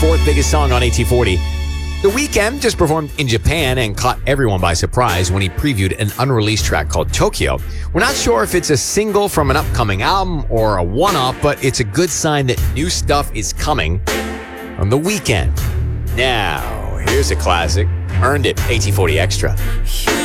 fourth biggest song on AT40. The Weeknd just performed in Japan and caught everyone by surprise when he previewed an unreleased track called Tokyo. We're not sure if it's a single from an upcoming album or a one-off, but it's a good sign that new stuff is coming from The Weeknd. Now, here's a classic. Earned It, AT40 Extra.